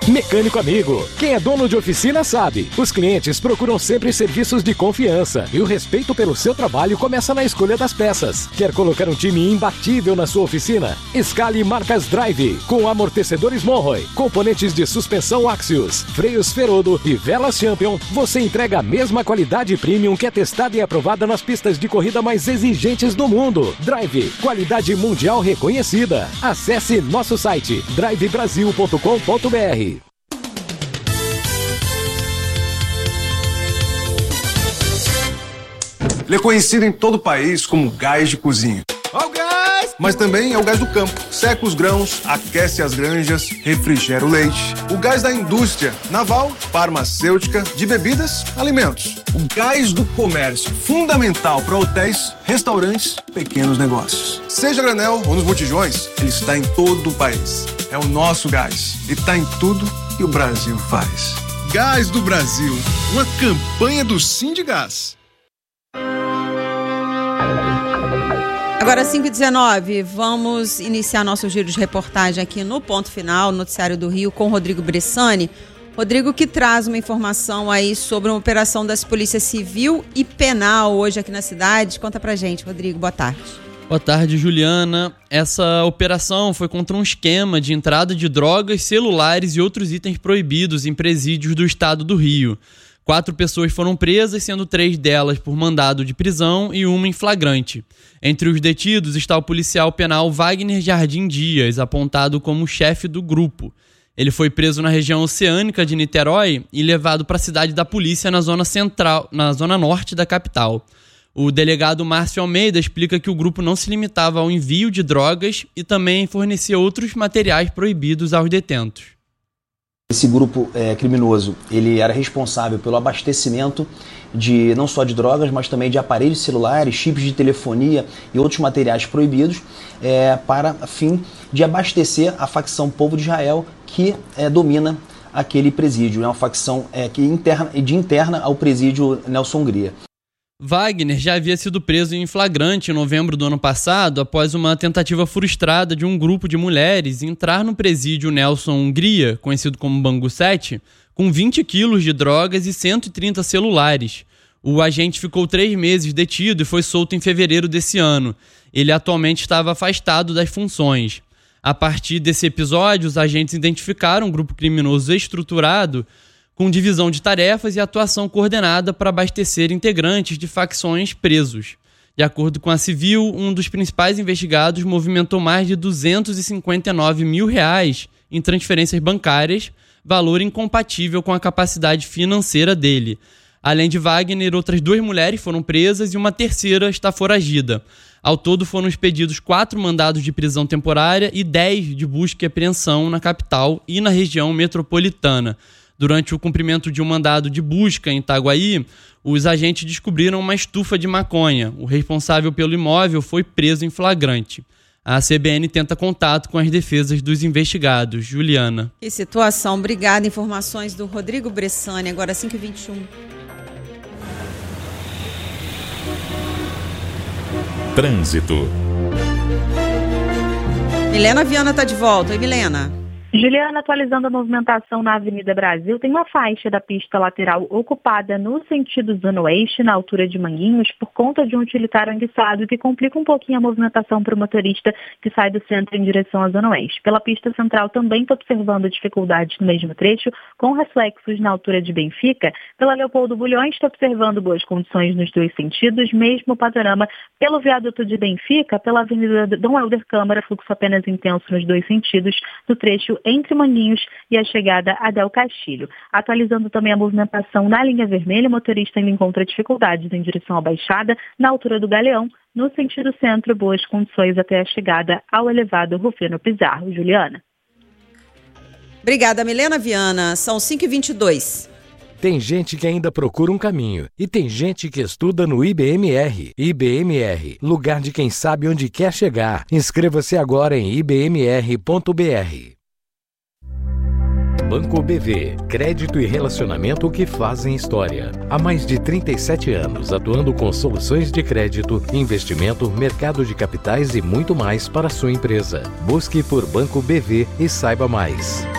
Mecânico Amigo. Quem é dono de oficina sabe. Os clientes procuram sempre serviços de confiança e o respeito pelo seu trabalho começa na escolha das peças. Quer colocar um time imbatível na sua oficina? Escale marcas Drive, com amortecedores Monroe, componentes de suspensão Axios, freios Ferodo e velas Champion. Você entrega a mesma qualidade premium que é testada e aprovada nas pistas de corrida mais exigentes do mundo. Drive, qualidade mundial reconhecida. Acesse nosso site drivebrasil.com.br. Ele é conhecido em todo o país como gás de cozinha. Ó o gás! Mas também é o gás do campo. Seca os grãos, aquece as granjas, refrigera o leite. O gás da indústria naval, farmacêutica, de bebidas, alimentos. O gás do comércio, fundamental para hotéis, restaurantes, pequenos negócios. Seja granel ou nos botijões, ele está em todo o país. É o nosso gás e está em tudo que o Brasil faz. Gás do Brasil, uma campanha do Sindigás. Agora 5h19, vamos iniciar nosso giro de reportagem aqui no Ponto Final, Noticiário do Rio, com Rodrigo Bressani. Rodrigo, que traz uma informação aí sobre uma operação das polícias civil e penal hoje aqui na cidade. Conta pra gente, Rodrigo, boa tarde. Boa tarde, Juliana. Essa operação foi contra um esquema de entrada de drogas, celulares e outros itens proibidos em presídios do estado do Rio. 4 pessoas foram presas, sendo 3 delas por mandado de prisão e uma em flagrante. Entre os detidos está o policial penal Wagner Jardim Dias, apontado como chefe do grupo. Ele foi preso na região oceânica de Niterói e levado para a cidade da polícia na zona central, na zona norte da capital. O delegado Márcio Almeida explica que o grupo não se limitava ao envio de drogas e também fornecia outros materiais proibidos aos detentos. Esse grupo criminoso, ele era responsável pelo abastecimento de não só de drogas, mas também de aparelhos celulares, chips de telefonia e outros materiais proibidos para fim de abastecer a facção Povo de Israel que domina aquele presídio. É uma facção interna ao presídio Nelson Hungria. Wagner já havia sido preso em flagrante em novembro do ano passado após uma tentativa frustrada de um grupo de mulheres entrar no presídio Nelson Hungria, conhecido como Bangu 7, com 20 quilos de drogas e 130 celulares. O agente ficou 3 meses detido e foi solto em fevereiro desse ano. Ele atualmente estava afastado das funções. A partir desse episódio, os agentes identificaram um grupo criminoso estruturado com divisão de tarefas e atuação coordenada para abastecer integrantes de facções presos. De acordo com a Civil, um dos principais investigados movimentou mais de R$259 mil em transferências bancárias, valor incompatível com a capacidade financeira dele. Além de Wagner, outras 2 mulheres foram presas e uma terceira está foragida. Ao todo foram expedidos 4 mandados de prisão temporária e 10 de busca e apreensão na capital e na região metropolitana. Durante o cumprimento de um mandado de busca em Itaguaí, os agentes descobriram uma estufa de maconha. O responsável pelo imóvel foi preso em flagrante. A CBN tenta contato com as defesas dos investigados. Juliana. Que situação. Obrigada. Informações do Rodrigo Bressani. Agora 5h21. Trânsito. Milena Viana está de volta. Oi, Milena. Juliana, atualizando a movimentação na Avenida Brasil, tem uma faixa da pista lateral ocupada no sentido Zona Oeste, na altura de Manguinhos, por conta de um utilitário enguiçado que complica um pouquinho a movimentação para o motorista que sai do centro em direção à Zona Oeste. Pela pista central também está observando dificuldades no mesmo trecho, com reflexos na altura de Benfica. Pela Leopoldo Bulhões está observando boas condições nos 2 sentidos, mesmo panorama pelo viaduto de Benfica, pela Avenida Dom Helder Câmara, fluxo apenas intenso nos 2 sentidos, no trecho entre Manguinhos e a chegada a Del Castilho. Atualizando também a movimentação na linha vermelha, o motorista ainda encontra dificuldades em direção à Baixada, na altura do Galeão, no sentido centro, boas condições até a chegada ao elevado Rufino Pizarro. Juliana. Obrigada, Milena Viana. São 5h22. Tem gente que ainda procura um caminho e tem gente que estuda no IBMR. IBMR, lugar de quem sabe onde quer chegar. Inscreva-se agora em ibmr.br. Banco BV, crédito e relacionamento que fazem história. Há mais de 37 anos atuando com soluções de crédito, investimento, mercado de capitais e muito mais para a sua empresa. Busque por Banco BV e saiba mais.